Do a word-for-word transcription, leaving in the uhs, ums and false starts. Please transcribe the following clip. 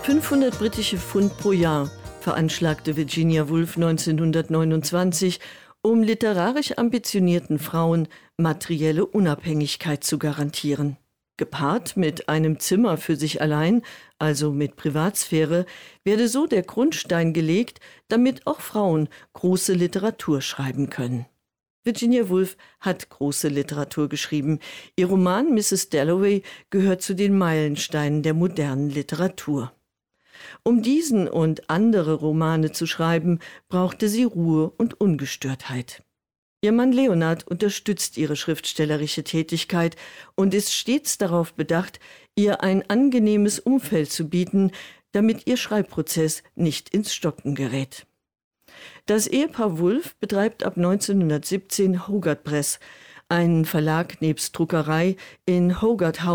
fünfhundert britische Pfund pro Jahr veranschlagte Virginia Woolf neunzehnhundertneunundzwanzig, um literarisch ambitionierten Frauen materielle Unabhängigkeit zu garantieren. Gepaart mit einem Zimmer für sich allein, also mit Privatsphäre, werde so der Grundstein gelegt, damit auch Frauen große Literatur schreiben können. Virginia Woolf hat große Literatur geschrieben. Ihr Roman Misses Dalloway gehört zu den Meilensteinen der modernen Literatur. Um diesen und andere Romane zu schreiben, brauchte sie Ruhe und Ungestörtheit. Ihr Mann Leonard unterstützt ihre schriftstellerische Tätigkeit und ist stets darauf bedacht, ihr ein angenehmes Umfeld zu bieten, damit ihr Schreibprozess nicht ins Stocken gerät. Das Ehepaar Woolf betreibt ab neunzehnhundertsiebzehn Hogarth Press, einen Verlag nebst Druckerei in Hogarth